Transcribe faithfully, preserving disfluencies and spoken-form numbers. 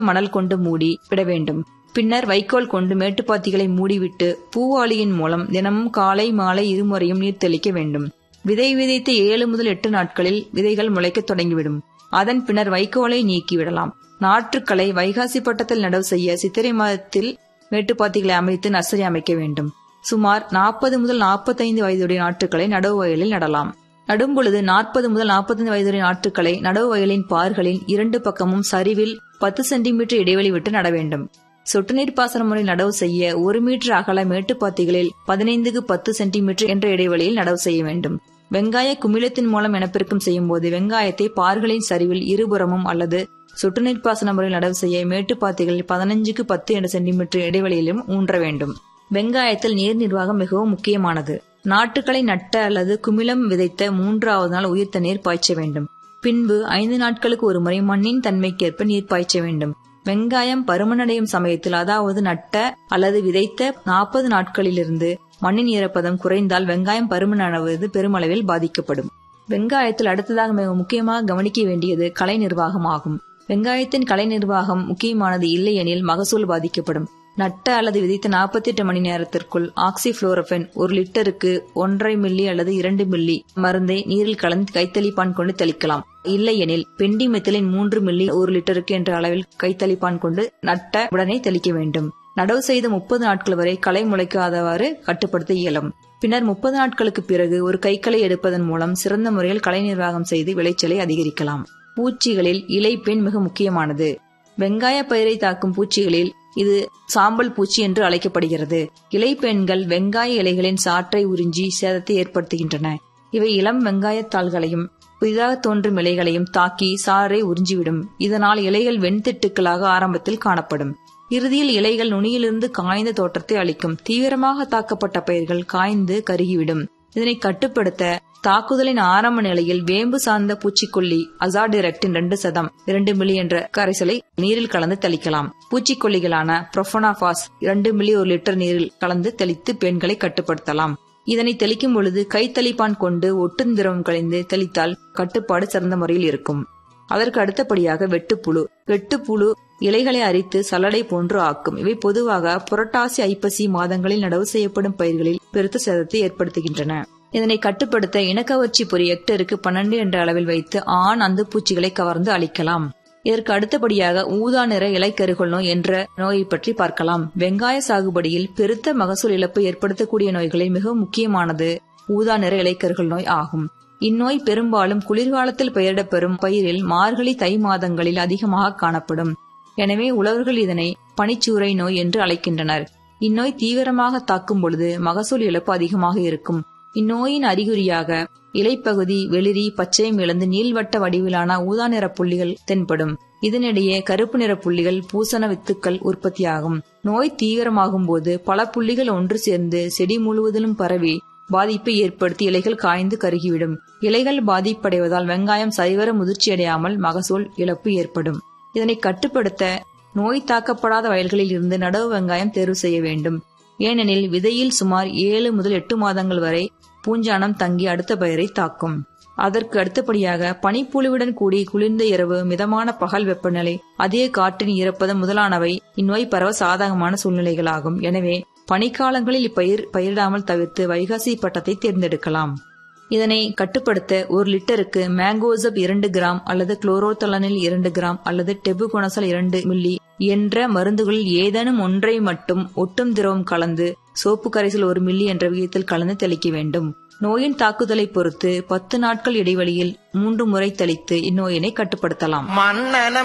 மணல் கொண்டு மூடி விட வேண்டும். பின்னர் வைக்கோல் கொண்டு மேட்டுப்பாத்திகளை மூடிவிட்டு பூவாளியின் மூலம் தினமும் காலை மாலை இருமுறையும் நீர் தெளிக்க வேண்டும். விதை விதைத்த ஏழு முதல் எட்டு நாட்களில் விதைகள் முளைக்க தொடங்கிவிடும். அதன் பின்னர் வைக்கோலை நீக்கிவிடலாம். நாற்றுக்களை வைகாசி பட்டத்தில் நடவு செய்ய சித்திரை மாதத்தில் மேட்டுப்பாத்திகளை அமைத்து நர்சரி அமைக்க வேண்டும். சுமார் நாற்பது முதல் நாற்பத்தைந்து வயதுடைய நாற்றுக்களை நடவு வயலில் நடலாம். நடும் பொழுது நாற்பது முதல் நாற்பத்தைந்து வயதுடைய நாற்றுக்களை நடவு வயலின் பார்களின் இரண்டு பக்கமும் சரிவில் பத்து சென்டிமீட்டர் இடைவெளி விட்டு நட வேண்டும். சொட்டு நீர் பாசன முறை நடவு செய்ய ஒரு மீட்டர் அகல மேட்டுப்பாத்திகளில் பதினைந்துக்கு பத்து சென்டிமீட்டர் என்ற இடைவெளியில் நடவு செய்ய வேண்டும். வெங்காய குமிழத்தின் மூலம் இனப்பெருக்கம் செய்யும் போது வெங்காயத்தை பார்களின் சரிவில் இருபுறமும் அல்லது சொட்டு நீர் பாசன முறையில் நடவு செய்ய மேட்டுப்பாத்திகளில் பதினைஞ்சுக்கு பத்து என்ற சென்டிமீட்டர் இடைவெளியிலும் ஊன்ற வேண்டும். வெங்காயத்தில் நீர் நிர்வாகம் மிகவும் முக்கியமானது. நாட்டுகளை நட்ட அல்லது குமிழம் விதைத்த மூன்றாவது நாள் உயிர்த்த நீர் பாய்ச்ச வேண்டும். பின்பு ஐந்து நாட்களுக்கு ஒரு முறை மண்ணின் தன்மைக்கேற்ப நீர் பாய்ச்ச வேண்டும். வெங்காயம் பருமனடையும் சமயத்தில், அதாவது நட்ட அல்லது விதைத்த நாற்பது நாட்களிலிருந்து மண்ணின் ஈரப்பதம் குறைந்தால் வெங்காயம் பருமனடைவது பெருமளவில் பாதிக்கப்படும். வெங்காயத்தில் அடுத்ததாக மிக முக்கியமாக கவனிக்க வேண்டியது கலை நிர்வாகம் ஆகும். வெங்காயத்தின் கலை நிர்வாகம் முக்கியமானது இல்லையெனில் மகசூல் பாதிக்கப்படும். நட்ட அல்லது விதைத்த நாற்பத்தி எட்டு மணி நேரத்திற்குள் ஆக்சிஃபுளோரோஃபென் ஒரு லிட்டருக்கு ஒன்றரை மில்லி அல்லது இரண்டு மில்லி மருந்தை நீரில் கலந்து கைத்தளிப்பான் கொண்டு தெளிக்கலாம். இல்லையெனில் பெண்டிமெத்திலின் மூன்று மில்லி ஒரு லிட்டருக்கு என்ற அளவில் கைத்தளிப்பான் கொண்டு நட்ட உடனே தெளிக்க வேண்டும். நடவு செய்த முப்பது நாட்கள் வரை களை முளைக்காதவாறு கட்டுப்படுத்த இயலும். பின்னர் முப்பது நாட்களுக்கு பிறகு ஒரு கைக்களை எடுப்பதன் மூலம் சிறந்த முறையில் களை நிர்வாகம் செய்து விளைச்சலை அதிகரிக்கலாம். பூச்சிகளில் இலைப்பெண் மிக முக்கியமானது. வெங்காய பயிரை தாக்கும் பூச்சிகளில் இது சாம்பல் பூச்சி என்று அழைக்கப்படுகிறது. இலைப்பெண்கள் வெங்காய இலைகளின் சாற்றை உறிஞ்சி சேதத்தை ஏற்படுத்துகின்றன. இவை இளம் வெங்காயத்தாள்களையும் புதிதாக தோன்றும் இலைகளையும் தாக்கி சாறை உறிஞ்சிவிடும். இதனால் இலைகள் வெண்திட்டுக்களாக ஆரம்பத்தில் காணப்படும். இறுதியில் இலைகள் நுனியிலிருந்து காய்ந்த தோற்றத்தை அளிக்கும். தீவிரமாக தாக்கப்பட்ட பயிர்கள் காய்ந்து கருகிவிடும். இதனை கட்டுப்படுத்த தாக்குதலின் ஆரம்ப நிலையில் வேம்பு சார்ந்த பூச்சிக்கொல்லி அசாடிரெக்டின் இரண்டு சதம் இரண்டு மில்லி என்ற கரைசலை நீரில் கலந்து தெளிக்கலாம். பூச்சிக்கொல்லிகளான புரோபனோபாஸ் இரண்டு மில்லி ஒரு லிட்டர் நீரில் கலந்து தெளித்து பெண்களை கட்டுப்படுத்தலாம். இதனை தெளிக்கும் பொழுது கைத்தளிப்பான் கொண்டு ஒட்டும் திரவம் கழிந்து தெளித்தால் கட்டுப்பாடு சிறந்த முறையில் இருக்கும். அதற்கு அடுத்தபடியாக வெட்டுப்புழு. வெட்டுப்புழு இலைகளை அரித்து சல்லடை போன்று ஆக்கும். இவை பொதுவாக புரட்டாசி ஐப்பசி மாதங்களில் நடவு செய்யப்படும் பயிர்களில் பெருத்த சேதத்தை ஏற்படுத்துகின்றன. இதனை கட்டுப்படுத்த இனக்கவர்ச்சி பொறி ஹெக்டருக்கு பன்னெண்டு என்ற அளவில் வைத்து ஆண் அந்து பூச்சிகளை கவர்ந்து அழிக்கலாம். இதற்கு அடுத்தபடியாக ஊதா நிற இலைக்கருகல் நோய் என்ற நோயை பற்றி பார்க்கலாம். வெங்காய சாகுபடியில் பெருத்த மகசூல் இழப்பு ஏற்படுத்தக்கூடிய நோய்களில் மிக முக்கியமானது ஊதா நிற இலைக்கருகல் நோய் ஆகும். இந்நோய் பெரும்பாலும் குளிர்காலத்தில் பயிரிடப்பெறும் பயிரில் மார்கழி தை மாதங்களில் அதிகமாக காணப்படும். எனவே உழவர்கள் இதனை பனிச்சூறை நோய் என்று அழைக்கின்றனர். இந்நோய் தீவிரமாக தாக்கும் பொழுது மகசூல் இழப்பு அதிகமாக இருக்கும். இந்நோயின் அறிகுறியாக இலைப்பகுதி வெளிரி பச்சையம் இழந்து நீள்வட்ட வடிவிலான ஊதா நிற புள்ளிகள் தென்படும். இதனிடையே கருப்பு நிற புள்ளிகள் பூசண வித்துக்கள் உற்பத்தியாகும். நோய் தீவிரமாகும் போது பல புள்ளிகள் ஒன்று சேர்ந்து செடி முழுவதிலும் பரவி பாதிப்பை ஏற்படுத்தி இலைகள் காய்ந்து கருகிவிடும். இலைகள் பாதிப்படைவதால் வெங்காயம் சரிவர முதிர்ச்சியடையாமல் மகசூல் இழப்பு ஏற்படும். இதனை கட்டுப்படுத்த நோய் தாக்கப்படாத வயல்களில் இருந்து நடவு வெங்காயம் தேர்வு செய்ய வேண்டும். ஏனெனில் விதையில் சுமார் ஏழு முதல் எட்டு மாதங்கள் வரை பூஞ்சானம் தங்கி அடுத்த பயிரை தாக்கும். அதற்கு அடுத்தபடியாக பனிப்பொழிவுடன் கூடி குளிர்ந்த இரவு, மிதமான பகல் வெப்பநிலை, அதிக காற்றின் ஈரப்பதம் முதலானவை இந்நோய் பரவ சாதகமான சூழ்நிலைகளாகும். எனவே பனிக்காலங்களில் இப்பயிர் பயிரிடாமல் தவிர்த்து வைகாசி பட்டத்தை தேர்ந்தெடுக்கலாம். இதனை கட்டுப்படுத்த ஒரு லிட்டருக்கு மேங்கோசப் இரண்டு கிராம் அல்லது குளோரோதலனில் இரண்டு கிராம் அல்லது டெபுகொனசல் இரண்டு மில்லி என்ற மருந்துகளில் ஏதேனும் ஒன்றை மட்டும் ஒட்டும் திரவம் கலந்து சோப்பு கரைசல் ஒரு மில்லி என்ற விகிதத்தில் கலந்து தெளிக்க வேண்டும். நோயின் தாக்குதலை பொறுத்து பத்து நாட்கள் இடைவெளியில் மூன்று முறை தெளித்து இந்நோயினை கட்டுப்படுத்தலாம்.